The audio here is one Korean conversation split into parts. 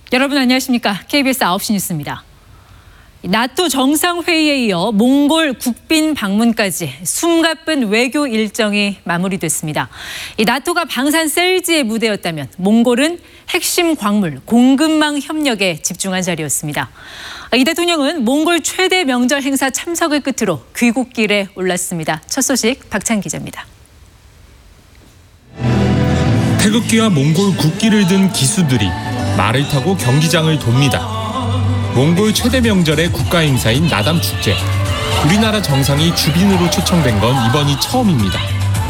여러분 안녕하십니까? KBS 9시 뉴스입니다. 나토 정상회의에 이어 몽골 국빈 방문까지 숨가쁜 외교 일정이 마무리됐습니다. 나토가 방산 셀지의 무대였다면 몽골은 핵심 광물 공급망 협력에 집중한 자리였습니다. 이 대통령은 몽골 최대 명절 행사 참석을 끝으로 귀국길에 올랐습니다. 첫 소식 박찬 기자입니다. 태극기와 몽골 국기를 든 기수들이 말을 타고 경기장을 돕니다. 몽골 최대 명절의 국가 행사인 나담 축제. 우리나라 정상이 주빈으로 초청된 건 이번이 처음입니다.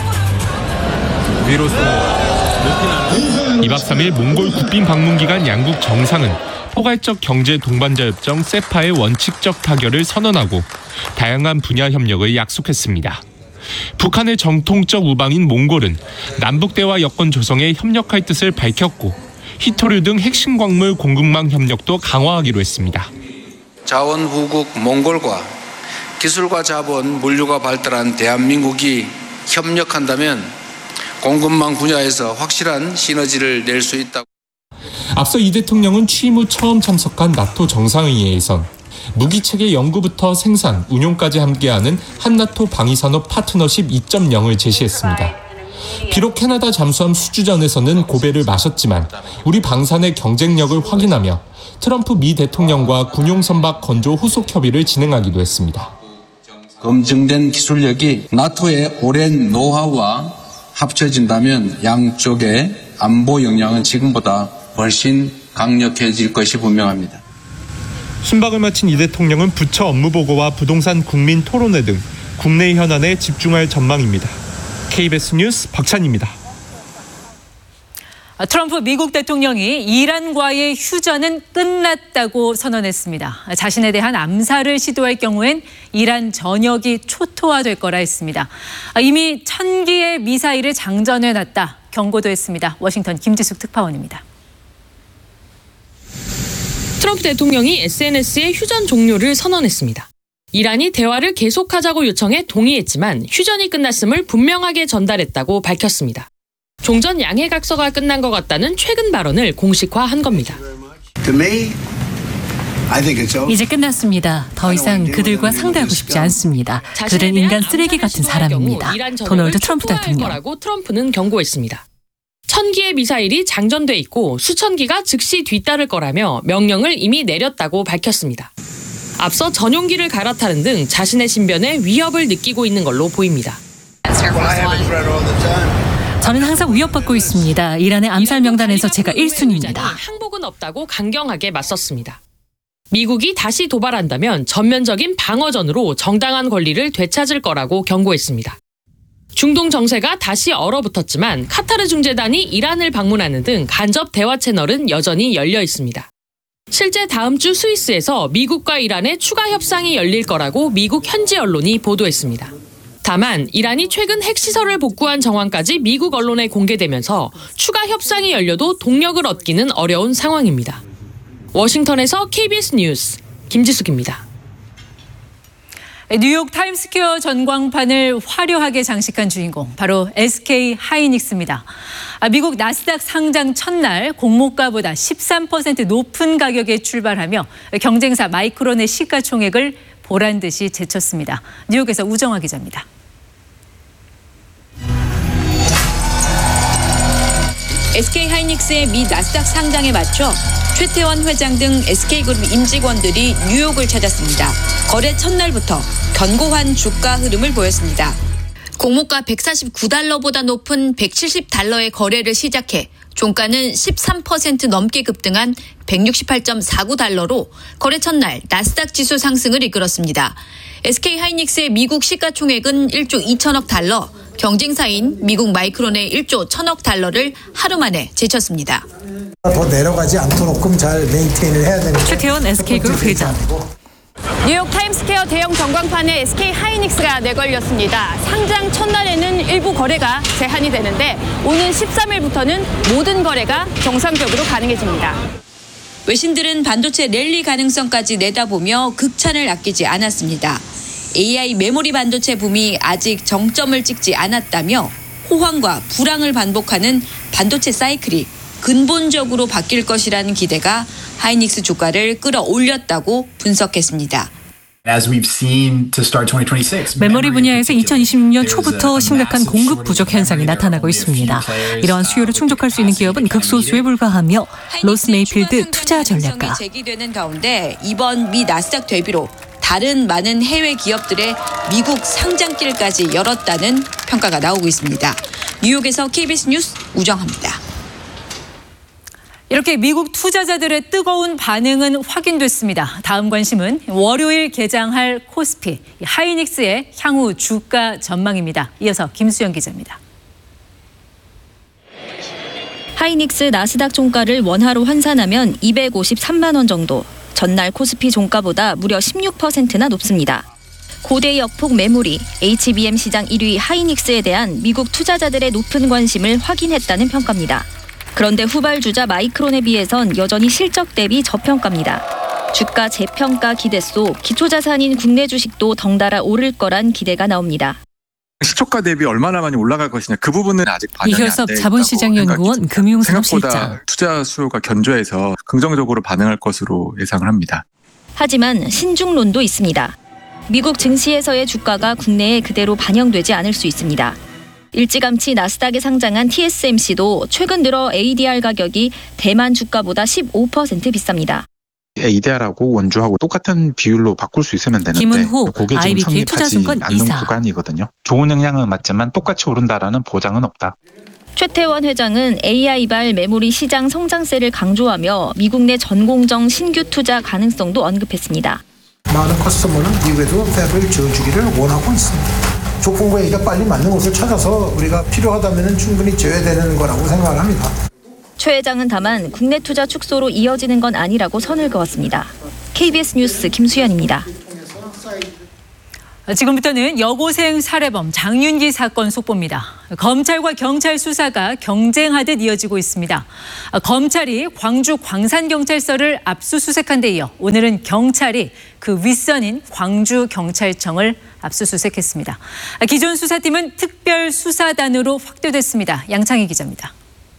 2박 3일 몽골 국빈 방문 기간 양국 정상은 포괄적 경제 동반자 협정 세파의 원칙적 타결을 선언하고 다양한 분야 협력을 약속했습니다. 북한의 정통적 우방인 몽골은 남북 대화 여건 조성에 협력할 뜻을 밝혔고 히토류 등 핵심 광물 공급망 협력도 강화하기로 했습니다. 자원후국 몽골과 기술과 자본, 물류가 발달한 대한민국이 협력한다면 공급망 분야에서 확실한 시너지를 낼 수 있다고. 앞서 이 대통령은 취임 후 처음 참석한 나토 정상회의에선 무기체계 연구부터 생산, 운용까지 함께하는 한나토 방위산업 파트너십 2.0을 제시했습니다. 비록 캐나다 잠수함 수주전에서는 고배를 마셨지만 우리 방산의 경쟁력을 확인하며 트럼프 미 대통령과 군용선박 건조 후속 협의를 진행하기도 했습니다. 검증된 기술력이 나토의 오랜 노하우와 합쳐진다면 양쪽의 안보 역량은 지금보다 훨씬 강력해질 것이 분명합니다. 순방을 마친 이 대통령은 부처 업무 보고와 부동산 국민 토론회 등 국내 현안에 집중할 전망입니다. KBS 뉴스 박찬입니다. 트럼프 미국 대통령이 이란과의 휴전은 끝났다고 선언했습니다. 자신에 대한 암살을 시도할 경우엔 이란 전역이 초토화될 거라 했습니다. 이미 1000기의 미사일을 장전해놨다 경고도 했습니다. 워싱턴 김지숙 특파원입니다. 트럼프 대통령이 SNS에 휴전 종료를 선언했습니다. 이란이 대화를 계속하자고 요청해 동의했지만 휴전이 끝났음을 분명하게 전달했다고 밝혔습니다. 종전 양해각서가 끝난 것 같다는 최근 발언을 공식화한 겁니다. 이제 끝났습니다. 더 이상 그들과 상대하고 싶지 않습니다. 그들은 인간 쓰레기 같은 사람입니다. 도널드 트럼프 대통령. 트럼프는 경고했습니다. 1000기의 미사일이 장전돼 있고 수천 기가 즉시 뒤따를 거라며 명령을 이미 내렸다고 밝혔습니다. 앞서 전용기를 갈아타는 등 자신의 신변에 위협을 느끼고 있는 걸로 보입니다. 저는 항상 위협받고 있습니다. 이란의 암살 명단에서 제가 1순위입니다. 항복은 없다고 강경하게 맞섰습니다. 미국이 다시 도발한다면 전면적인 방어전으로 정당한 권리를 되찾을 거라고 경고했습니다. 중동 정세가 다시 얼어붙었지만 카타르 중재단이 이란을 방문하는 등 간접 대화 채널은 여전히 열려 있습니다. 실제 다음 주 스위스에서 미국과 이란의 추가 협상이 열릴 거라고 미국 현지 언론이 보도했습니다. 다만 이란이 최근 핵시설을 복구한 정황까지 미국 언론에 공개되면서 추가 협상이 열려도 동력을 얻기는 어려운 상황입니다. 워싱턴에서 KBS 뉴스 김지숙입니다. 뉴욕 타임스퀘어 전광판을 화려하게 장식한 주인공, 바로 SK 하이닉스입니다. 미국 나스닥 상장 첫날 공모가보다 13% 높은 가격에 출발하며 경쟁사 마이크론의 시가총액을 보란 듯이 제쳤습니다. 뉴욕에서 우정화 기자입니다. SK 하이닉스의 미 나스닥 상장에 맞춰 최태원 회장 등 SK그룹 임직원들이 뉴욕을 찾았습니다. 거래 첫날부터 견고한 주가 흐름을 보였습니다. 공모가 $149보다 높은 $170의 거래를 시작해 종가는 13% 넘게 급등한 $168.49로 거래 첫날 나스닥 지수 상승을 이끌었습니다. SK 하이닉스의 미국 시가총액은 1조 2천억 달러, 경쟁사인 미국 마이크론의 1조 1천억 달러를 하루 만에 제쳤습니다. 더 내려가지 않도록 잘 메인테인을 해야 되는 최태원 SK그룹 회장. 뉴욕 타임스퀘어 대형 전광판에 SK 하이닉스가 내걸렸습니다. 상장 첫날에는 일부 거래가 제한이 되는데 오는 13일부터는 모든 거래가 정상적으로 가능해집니다. 외신들은 반도체 랠리 가능성까지 내다보며 극찬을 아끼지 않았습니다. AI 메모리 반도체 붐이 아직 정점을 찍지 않았다며 호황과 불황을 반복하는 반도체 사이클이 근본적으로 바뀔 것이라는 기대가 하이닉스 주가를 끌어올렸다고 분석했습니다. 메모리 분야에서 2026년 초부터 심각한 공급 부족 현상이 나타나고 있습니다. 이러한 수요를 충족할 수 있는 기업은 극소수에 불과하며 로스 메이필드 투자 전략가. 제기되는 가운데 이번 미 나스닥 대비로 다른 많은 해외 기업들의 미국 상장길까지 열었다는 평가가 나오고 있습니다. 뉴욕에서 KBS 뉴스 우정합니다. 이렇게 미국 투자자들의 뜨거운 반응은 확인됐습니다. 다음 관심은 월요일 개장할 코스피, 하이닉스의 향후 주가 전망입니다. 이어서 김수영 기자입니다. 하이닉스 나스닥 종가를 원화로 환산하면 253만 원 정도, 전날 코스피 종가보다 무려 16%나 높습니다. 고대 역폭 메모리, HBM 시장 1위 하이닉스에 대한 미국 투자자들의 높은 관심을 확인했다는 평가입니다. 그런데 후발주자 마이크론에 비해선 여전히 실적 대비 저평가입니다. 주가 재평가 기대 속 기초자산인 국내 주식도 덩달아 오를 거란 기대가 나옵니다. 시초가 대비 얼마나 많이 올라갈 것이냐, 그 부분은 아직 반영이 안 돼 이효섭 있다고 자본시장연구원 금융산업실장. 생각보다 투자 수요가 견조해서 긍정적으로 반응할 것으로 예상을 합니다. 하지만 신중론도 있습니다. 미국 증시에서의 주가가 국내에 그대로 반영되지 않을 수 있습니다. 일찌감치 나스닥에 상장한 TSMC도 최근 들어 ADR 가격이 대만 주가보다 15% 비쌉니다. ADR하고 원주하고 똑같은 비율로 바꿀 수 있으면 되는데 김은호, 그게 지금 IBK 성립하지 투자증권 않는 이사. 구간이거든요. 좋은 영향은 맞지만 똑같이 오른다라는 보장은 없다. 최태원 회장은 AI발 메모리 시장 성장세를 강조하며 미국 내 전공정 신규 투자 가능성도 언급했습니다. 많은 커스터머는 미국에도 팹을 지어주기를 원하고 있습니다. 조건과 얘기가 빨리 맞는 곳을 찾아서 우리가 필요하다면 충분히 지어야 되는 거라고 생각을 합니다. 최 회장은 다만 국내 투자 축소로 이어지는 건 아니라고 선을 그었습니다. KBS 뉴스 김수연입니다. 지금부터는 여고생 살해범 장윤기 사건 속보입니다. 검찰과 경찰 수사가 경쟁하듯 이어지고 있습니다. 검찰이 광주 광산경찰서를 압수수색한 데 이어 오늘은 경찰이 그 윗선인 광주경찰청을 압수수색했습니다. 기존 수사팀은 특별수사단으로 확대됐습니다. 양창희 기자입니다.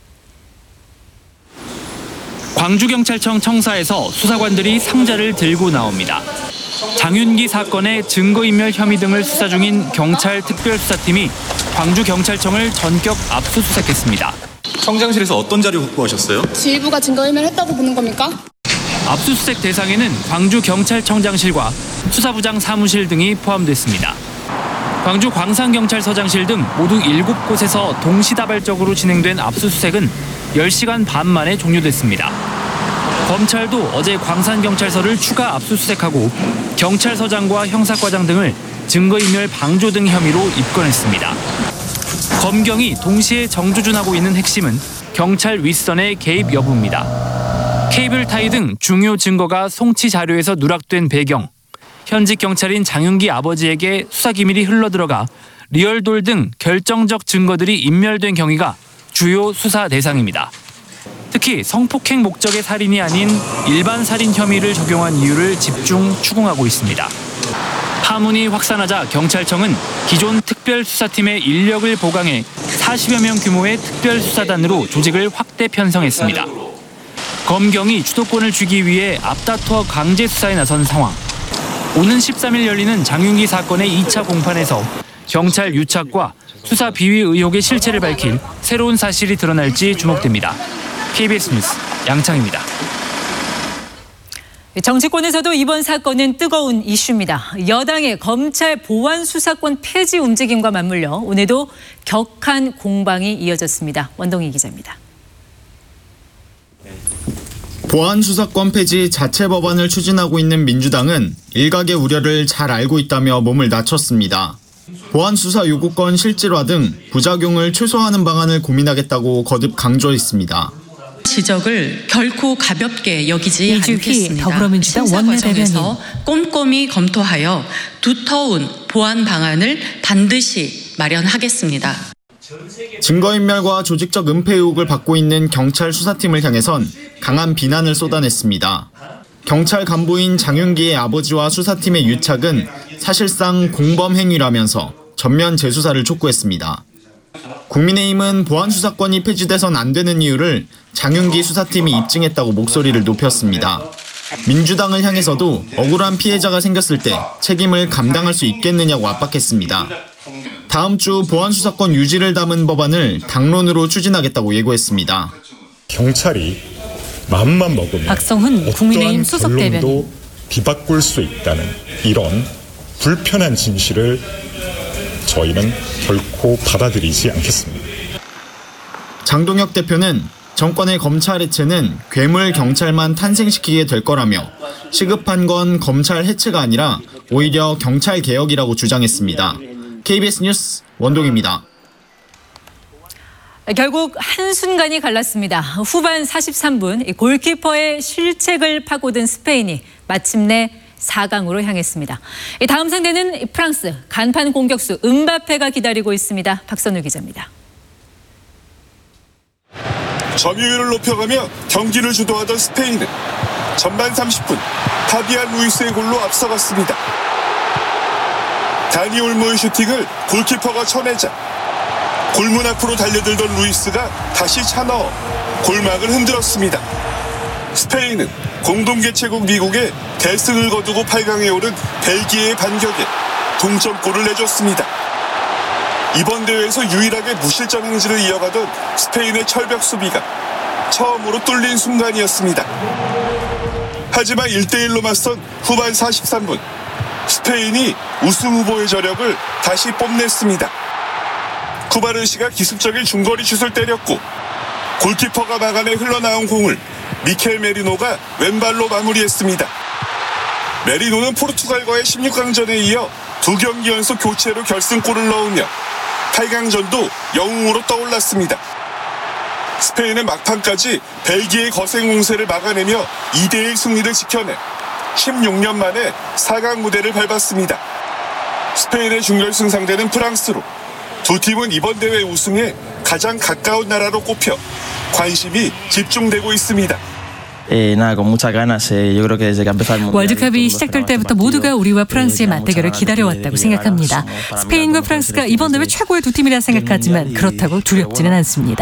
광주경찰청 청사에서 수사관들이 상자를 들고 나옵니다. 장윤기 사건의 증거인멸 혐의 등을 수사 중인 경찰 특별수사팀이 광주경찰청을 전격 압수수색했습니다. 청장실에서 어떤 자료 확보하셨어요? 지휘부가 증거인멸했다고 보는 겁니까? 압수수색 대상에는 광주경찰청장실과 수사부장 사무실 등이 포함됐습니다. 광주 광산경찰서장실 등 모두 7곳에서 동시다발적으로 진행된 압수수색은 10시간 반 만에 종료됐습니다. 검찰도 어제 광산경찰서를 추가 압수수색하고 경찰서장과 형사과장 등을 증거인멸 방조 등 혐의로 입건했습니다. 검경이 동시에 정조준하고 있는 핵심은 경찰 윗선의 개입 여부입니다. 케이블 타이 등 중요 증거가 송치 자료에서 누락된 배경, 현직 경찰인 장윤기 아버지에게 수사기밀이 흘러들어가 리얼돌 등 결정적 증거들이 인멸된 경위가 주요 수사 대상입니다. 특히 성폭행 목적의 살인이 아닌 일반 살인 혐의를 적용한 이유를 집중 추궁하고 있습니다. 파문이 확산하자 경찰청은 기존 특별수사팀의 인력을 보강해 40여 명 규모의 특별수사단으로 조직을 확대 편성했습니다. 검경이 주도권을 쥐기 위해 앞다투어 강제 수사에 나선 상황. 오는 13일 열리는 장윤기 사건의 2차 공판에서 경찰 유착과 수사 비위 의혹의 실체를 밝힐 새로운 사실이 드러날지 주목됩니다. KBS 뉴스 양창입니다. 정치권에서도 이번 사건은 뜨거운 이슈입니다. 여당의 검찰 보안 수사권 폐지 움직임과 맞물려 오늘도 격한 공방이 이어졌습니다. 원동희 기자입니다. 보안 수사권 폐지 자체 법안을 추진하고 있는 민주당은 일각의 우려를 잘 알고 있다며 몸을 낮췄습니다. 보안 수사 요구권 실질화 등 부작용을 최소화하는 방안을 고민하겠다고 거듭 강조했습니다. 지적을 결코 가볍게 여기지 않겠습니다. 더불어민주당 심사 원내대변인. 과정에서 꼼꼼히 검토하여 두터운 보안 방안을 반드시 마련하겠습니다. 증거인멸과 조직적 은폐 의혹을 받고 있는 경찰 수사팀을 향해선 강한 비난을 쏟아냈습니다. 경찰 간부인 장윤기의 아버지와 수사팀의 유착은 사실상 공범 행위라면서 전면 재수사를 촉구했습니다. 국민의힘은 보안 수사권이 폐지돼선 안 되는 이유를 장윤기 수사팀이 입증했다고 목소리를 높였습니다. 민주당을 향해서도 억울한 피해자가 생겼을 때 책임을 감당할 수 있겠느냐고 압박했습니다. 다음 주 보안 수사권 유지를 담은 법안을 당론으로 추진하겠다고 예고했습니다. 경찰이 마음만 먹으면 박성훈 국민의힘 수석 대변인. 결론도 뒤바꿀 수 있다는 이런 불편한 진실을 저희는 결코 받아들이지 않겠습니다. 장동혁 대표는 정권의 검찰 해체는 괴물 경찰만 탄생시키게 될 거라며 시급한 건 검찰 해체가 아니라 오히려 경찰 개혁이라고 주장했습니다. KBS 뉴스 원동입니다. 결국 한순간이 갈랐습니다. 후반 43분 골키퍼의 실책을 파고든 스페인이 마침내 4강으로 향했습니다. 다음 상대는 프랑스 간판 공격수 음바페가 기다리고 있습니다. 박선우 기자입니다. 점유율을 높여가며 경기를 주도하던 스페인은 전반 30분 파비안 루이스의 골로 앞서갔습니다. 다니 올모의 슈팅을 골키퍼가 쳐내자 골문 앞으로 달려들던 루이스가 다시 차넣어 골막을 흔들었습니다. 스페인은 공동개최국 미국에 대승을 거두고 8강에 오른 벨기에의 반격에 동점골을 내줬습니다. 이번 대회에서 유일하게 무실점 행진을 이어가던 스페인의 철벽 수비가 처음으로 뚫린 순간이었습니다. 하지만 1대1로 맞선 후반 43분 스페인이 우승 후보의 저력을 다시 뽐냈습니다. 쿠바르시가 기습적인 중거리 슛을 때렸고 골키퍼가 막아내 흘러나온 공을 미켈 메리노가 왼발로 마무리했습니다. 메리노는 포르투갈과의 16강전에 이어 2경기 연속 교체로 결승골을 넣으며 8강전도 영웅으로 떠올랐습니다. 스페인은 막판까지 벨기에의 거센 공세를 막아내며 2대1 승리를 지켜내 16년 만에 4강 무대를 밟았습니다. 스페인의 준결승 상대는 프랑스로 두 팀은 이번 대회 우승에 가장 가까운 나라로 꼽혀 관심이 집중되고 있습니다. 월드컵이 시작될 때부터 모두가 우리와 프랑스의 맞대결을 기다려왔다고 생각합니다. 스페인과 프랑스가 이번 대회 최고의 두 팀이라 생각하지만 그렇다고 두렵지는 않습니다.